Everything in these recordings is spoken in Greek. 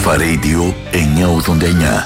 Αλφα Radio 989.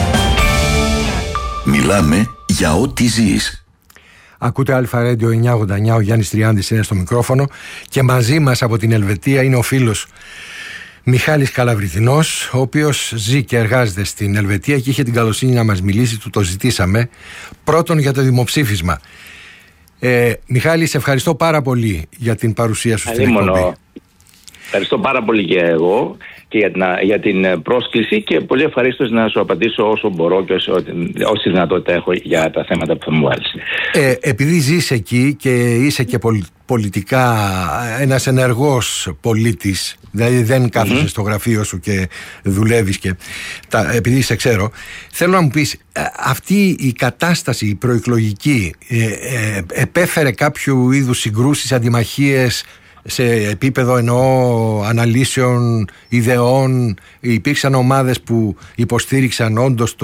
Μιλάμε για ό,τι ζεις. Ακούτε Αλφα Radio 989, ο Γιάννης Τριάντης είναι στο μικρόφωνο και μαζί μας από την Ελβετία είναι ο φίλος Μιχάλης Καλαβριτινός, ο οποίος ζει και εργάζεται στην Ελβετία και είχε την καλοσύνη να μας μιλήσει, του το ζητήσαμε, πρώτον για το δημοψήφισμα. Μιχάλη, σε ευχαριστώ πάρα πολύ για την παρουσία σου στην εκπομπή. Ευχαριστώ πάρα πολύ και εγώ και για την πρόσκληση και πολύ ευχαρίστως να σου απαντήσω όσο μπορώ και όση δυνατότητα έχω για τα θέματα που θα μου βάλεις. Επειδή ζεις εκεί και είσαι και πολιτικά ένας ενεργός πολίτης, δηλαδή δεν κάθεσαι στο γραφείο σου και δουλεύεις και επειδή σε ξέρω, θέλω να μου πεις, αυτή η κατάσταση η προεκλογική επέφερε κάποιο είδους συγκρούσεις, αντιμαχίες σε επίπεδο αναλύσεων, ιδεών? Υπήρξαν ομάδες που υποστήριξαν όντως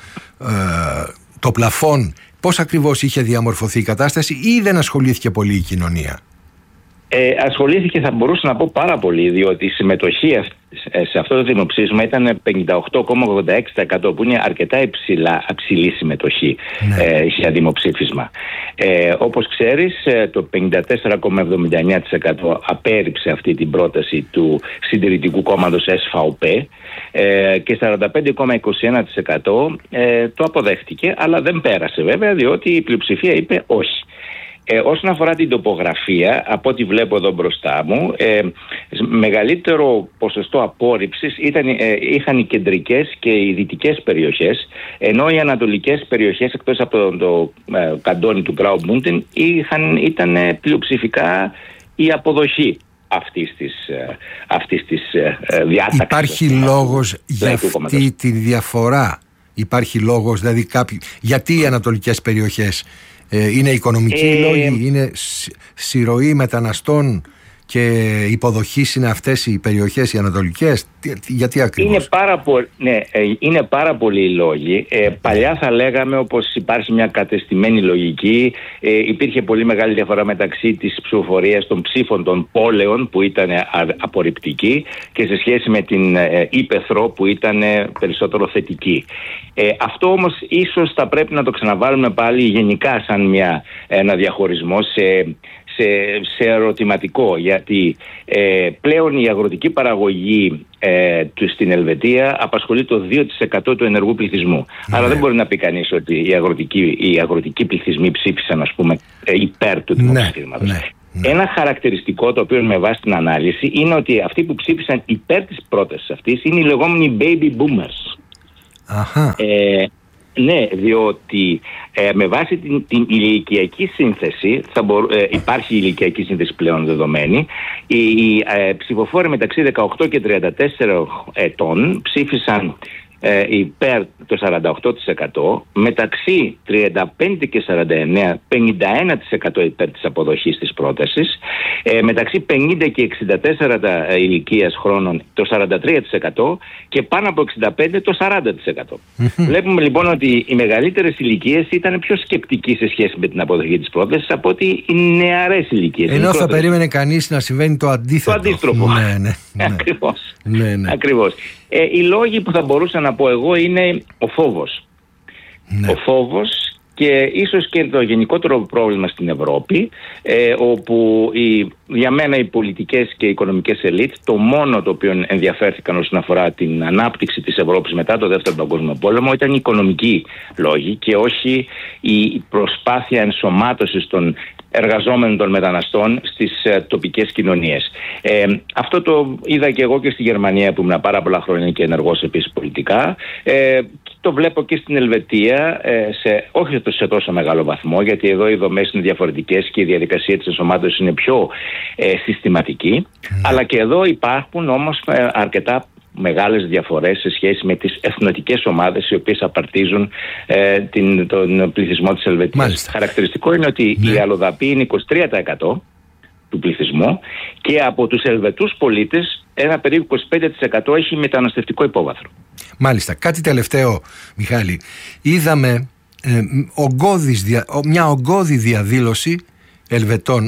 το πλαφόν? Πώς ακριβώς είχε διαμορφωθεί η κατάσταση ή δεν ασχολήθηκε πολύ η κοινωνία? Ασχολήθηκε, θα μπορούσα να πω, πάρα πολύ, διότι η συμμετοχή σε αυτό το δημοψήφισμα ήταν 58,86%, που είναι αρκετά υψηλή συμμετοχή για δημοψήφισμα. Όπως ξέρεις, το 54,79% απέρριψε αυτή την πρόταση του συντηρητικού κόμματος SVP και 45,21% το αποδέχτηκε, αλλά δεν πέρασε βέβαια, διότι η πλειοψηφία είπε όχι. Όσον αφορά την τοπογραφία, από ό,τι βλέπω εδώ μπροστά μου, μεγαλύτερο ποσοστό απόρριψης είχαν οι κεντρικές και οι δυτικές περιοχές, ενώ οι ανατολικές περιοχές, εκτός από το καντόνι του Γκράουμπουντεν, ήταν πλειοψηφικά η αποδοχή αυτής της διάταξης. Υπάρχει λόγος για αυτή τη διαφορά? Υπάρχει λόγος, δηλαδή γιατί οι ανατολικές περιοχές? Είναι οικονομικοί λόγοι, είναι συρροή μεταναστών και υποδοχής είναι αυτές οι περιοχές οι ανατολικές? Γιατί ακριβώς? Είναι πάρα πολλοί λόγοι. Παλιά θα λέγαμε, όπως υπάρχει μια κατεστημένη λογική, υπήρχε πολύ μεγάλη διαφορά μεταξύ της ψηφοφορίας των ψήφων των πόλεων, που ήταν απορριπτική, και σε σχέση με την ύπαιθρο, που ήταν περισσότερο θετική. Αυτό όμως ίσως θα πρέπει να το ξαναβάλουμε πάλι γενικά σαν ένα διαχωρισμό σε ερωτηματικό, γιατί πλέον η αγροτική παραγωγή στην Ελβετία απασχολεί το 2% του ενεργού πληθυσμού. Άρα δεν μπορεί να πει κανείς ότι οι αγροτικοί πληθυσμοί ψήφισαν, ας πούμε, υπέρ του δημοψηφίσματος. Ένα χαρακτηριστικό, το οποίο με βάση την ανάλυση, είναι ότι αυτοί που ψήφισαν υπέρ της πρότασης αυτής είναι οι λεγόμενοι baby boomers. Ναι, διότι με βάση την ηλικιακή σύνθεση, υπάρχει ηλικιακή σύνθεση πλέον δεδομένη, οι ψηφοφόροι μεταξύ 18 και 34 ετών ψήφισαν υπέρ το 48%, μεταξύ 35 και 49, 51% υπέρ της αποδοχής της πρότασης, μεταξύ 50 και 64 ηλικίας χρόνων το 43% και πάνω από 65 το 40%. Βλέπουμε λοιπόν ότι οι μεγαλύτερες ηλικίες ήταν πιο σκεπτικοί σε σχέση με την αποδοχή της πρότασης από ότι οι νεαρές ηλικίες. Ενώ θα περίμενε κανείς να συμβαίνει το αντίθετο. Το αντίστροφο. Ακριβώς. Οι λόγοι που θα μπορούσα να πω εγώ είναι ο φόβος. Ο φόβος και ίσως και το γενικότερο πρόβλημα στην Ευρώπη, όπου για μένα οι πολιτικές και οι οικονομικές ελίτ, το μόνο το οποίο ενδιαφέρθηκαν όσον αφορά την ανάπτυξη της Ευρώπης μετά το Δεύτερο Παγκόσμιο Πόλεμο ήταν οι οικονομικοί λόγοι και όχι η προσπάθεια ενσωμάτωσης των εργαζόμενων των μεταναστών στις τοπικές κοινωνίες. Αυτό το είδα και εγώ και στη Γερμανία, που ήμουν πάρα πολλά χρόνια και ενεργός επίσης πολιτικά. Το βλέπω και στην Ελβετία, όχι σε τόσο μεγάλο βαθμό, γιατί εδώ οι δομές είναι διαφορετικές και η διαδικασία της ενσωμάτωσης είναι πιο συστηματική. Αλλά και εδώ υπάρχουν όμως αρκετά μεγάλες διαφορές σε σχέση με τις εθνοτικές ομάδες οι οποίες απαρτίζουν τον πληθυσμό της Ελβετίας. Μάλιστα. Χαρακτηριστικό είναι ότι οι αλλοδαποί είναι 23% του πληθυσμού και από τους Ελβετούς πολίτες ένα περίπου 25% έχει μεταναστευτικό υπόβαθρο. Μάλιστα. Κάτι τελευταίο, Μιχάλη. Είδαμε μια ογκώδη διαδήλωση Ελβετών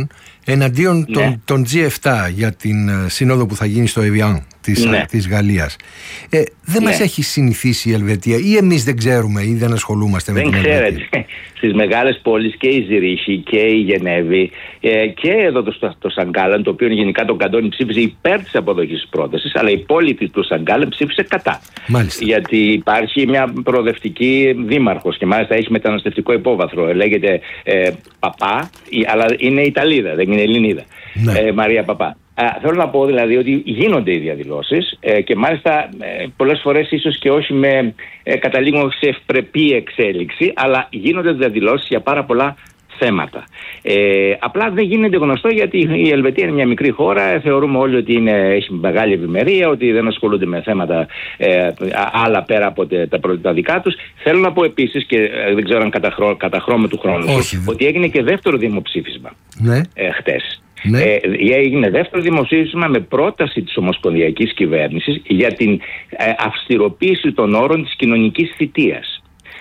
εναντίον των G7 για την σύνοδο που θα γίνει στο Εβιάν της Γαλλίας. Δεν μας έχει συνηθίσει η Ελβετία, ή εμείς δεν ξέρουμε ή δεν ασχολούμαστε με την Ελβετία? Δεν ξέρετε, στις μεγάλες πόλεις και η Ζηρίχη και η Γενέβη και εδώ το Σαγκάλαν, το οποίο γενικά το καντόνι ψήφισε υπέρ της αποδοχής της πρότασης, αλλά η πόλη του Σαγκάλαν ψήφισε κατά. Μάλιστα. Γιατί υπάρχει μια προοδευτική δήμαρχος και μάλιστα έχει μεταναστευτικό υπόβαθρο. Λέγεται Παπά, αλλά είναι Ιταλίδα, δεν είναι Ελληνίδα. Ναι. Μαρία Παπά. Θέλω να πω δηλαδή ότι γίνονται οι διαδηλώσεις και μάλιστα πολλές φορές ίσως και όχι με καταλήγουν σε ευπρεπή εξέλιξη, αλλά γίνονται διαδηλώσεις για πάρα πολλά θέματα. Απλά δεν γίνεται γνωστό γιατί η Ελβετία είναι μια μικρή χώρα, θεωρούμε όλοι ότι έχει μεγάλη ευημερία, ότι δεν ασχολούνται με θέματα άλλα πέρα από τα δικά τους. Θέλω να πω επίσης, και δεν ξέρω αν καταχρώ του χρόνου, ότι έγινε και δεύτερο δημοψήφισμα χτες. Ναι. Έγινε δεύτερο δημοψήφισμα με πρόταση της Ομοσπονδιακής Κυβέρνησης για την αυστηροποίηση των όρων της κοινωνικής θητείας.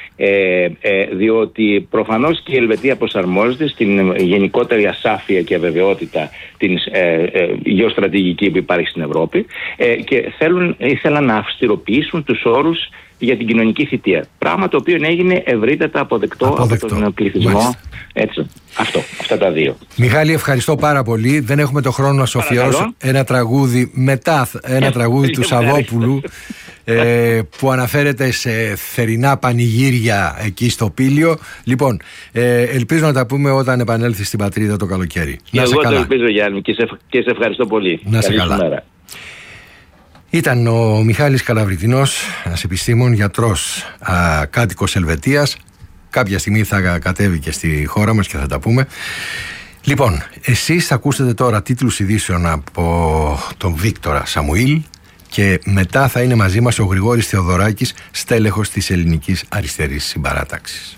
Διότι προφανώς και η Ελβετία προσαρμόζεται στην γενικότερη ασάφεια και αβεβαιότητα την γεωστρατηγική που υπάρχει στην Ευρώπη και ήθελαν να αυστηροποιήσουν τους όρους για την κοινωνική θητεία. Πράγμα το οποίο έγινε ευρύτατα αποδεκτό από τον πληθυσμό. Έτσι, αυτά τα δύο. Μιχάλη, ευχαριστώ πάρα πολύ. Δεν έχουμε το χρόνο να σου αφιερώσω ένα τραγούδι μετά ένα τραγούδι του Σαββόπουλου που αναφέρεται σε θερινά πανηγύρια εκεί στο Πήλιο. Λοιπόν, ελπίζω να τα πούμε όταν επανέλθει στην πατρίδα το καλοκαίρι. Να σε καλά. Εγώ το ελπίζω, Γιάννη, και σε ευχαριστώ πολύ. Να σε καλά. Σήμερα. Ήταν ο Μιχάλης Καλαβριτινός, ένας επιστήμον, γιατρός, κάτοικος Ελβετίας. Κάποια στιγμή θα κατέβει και στη χώρα μας και θα τα πούμε. Λοιπόν, εσείς θα ακούσετε τώρα τίτλους ειδήσεων από τον Βίκτορα Σαμουήλ και μετά θα είναι μαζί μας ο Γρηγόρης Θεοδωράκης, στέλεχος της Ελληνικής Αριστερής Συμπαράταξης.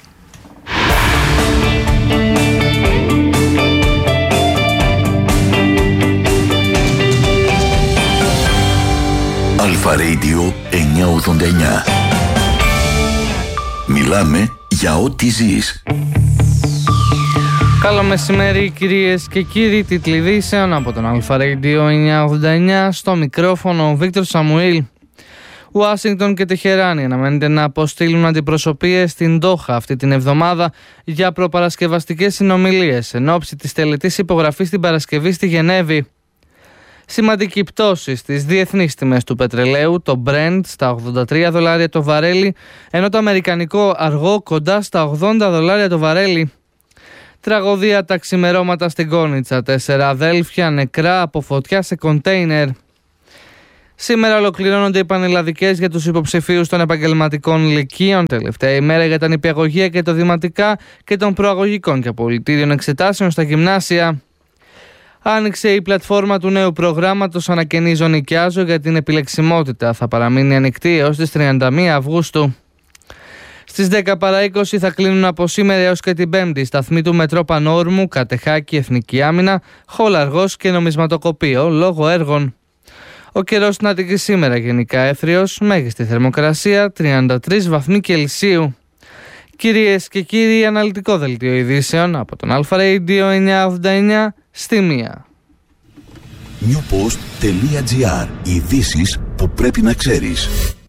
Αλφα Radio 989. Μιλάμε για ό,τι ζεις. Καλό μεσημέρι κυρίες και κύριοι, τίτλοι ειδήσεων από τον Αλφα Radio 989, στο μικρόφωνο ο Βίκτορ Σαμουήλ. Ουάσιγκτον και Τεχεράνη αναμένεται να αποστείλουν αντιπροσωπείες στην Ντόχα αυτή την εβδομάδα για προπαρασκευαστικές συνομιλίες εν ώψη της τελετής υπογραφής την Παρασκευή στη Γενέβη. Σημαντική πτώση στις διεθνείς τιμές του πετρελαίου, το Brent στα $83 το βαρέλι, ενώ το αμερικανικό αργό κοντά στα $80 το βαρέλι. Τραγωδία τα ξημερώματα στην Κόνιτσα, 4 αδέλφια νεκρά από φωτιά σε κοντέινερ. Σήμερα ολοκληρώνονται οι πανελλαδικές για τους υποψηφίους των επαγγελματικών λυκείων, τελευταία ημέρα για τα νηπιαγωγεία και τα δημοτικά και των προαγωγικών και απολυτήριων εξετάσεων στα γυμνάσια. Άνοιξε η πλατφόρμα του νέου προγράμματος Ανακαινίζω Νοικιάζω για την επιλεξιμότητα. Θα παραμείνει ανοιχτή έως τις 31 Αυγούστου. Στις 10 παρά 20 θα κλείνουν από σήμερα έως και την Πέμπτη σταθμοί του Μετρό Πανόρμου, Κατεχάκη, Εθνική Άμυνα, Χολαργός και Νομισματοκοπείο λόγω έργων. Ο καιρός στην Αττική σήμερα γενικά έθριος, μέγιστη θερμοκρασία 33 βαθμοί Κελσίου. Κυρίες και κύριοι, αναλυτικό δελτίο ειδήσεων από τον Αλφα Radio 989 στη 1. Newpost.gr. Ειδήσεις που πρέπει να ξέρεις.